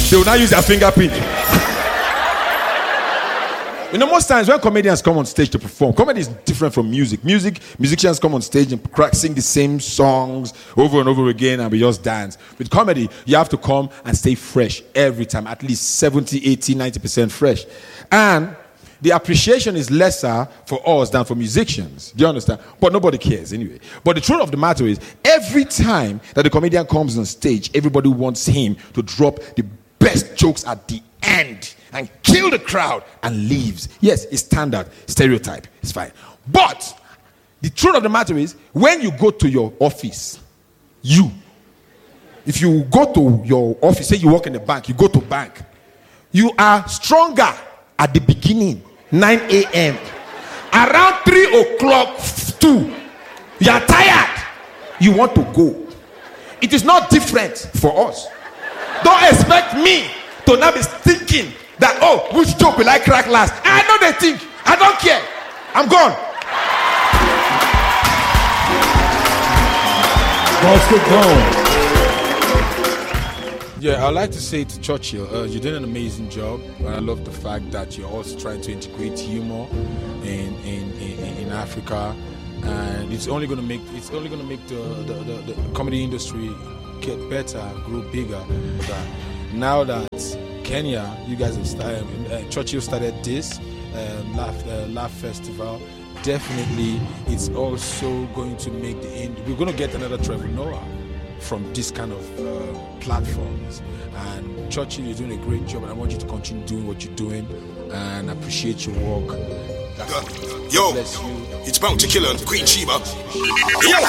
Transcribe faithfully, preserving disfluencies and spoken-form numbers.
They will now use their fingerprint. You know, most times when comedians come on stage to perform, comedy is different from music. Music, musicians come on stage and crack, sing the same songs over and over again, and we just dance. With comedy, you have to come and stay fresh every time, at least seventy, eighty, ninety percent fresh. And the appreciation is lesser for us than for musicians. Do you understand? But nobody cares anyway. But the truth of the matter is, every time that the comedian comes on stage, everybody wants him to drop the best jokes at the end and kill the crowd and leaves. Yes, it's standard, stereotype, it's fine. But the truth of the matter is, when you go to your office, you, if you go to your office, say you work in the bank, you go to bank, you are stronger at the beginning, nine a.m. Around three o'clock, two, you are tired, you want to go. It is not different for us. Don't expect me to now be thinking that, oh, which joke will I crack last? I know they think. I don't care. I'm gone. Yeah, I'd like to say to Churchill, uh, you're doing an amazing job. And I love the fact that you're also trying to integrate humor in in, in, in Africa. And it's only going to make it's only going to make the, the, the, the comedy industry get better, grow bigger. Now that Kenya, you guys have started, uh, Churchill started this um, Laugh, uh, Laugh Festival. Definitely, it's also going to make the end. We're going to get another Trevor Noah from this kind of uh, platforms. And Churchill, you're doing a great job, and I want you to continue doing what you're doing, and appreciate your work. Uh, yo, it's Bounty Killer and Queen Sheba. Yo.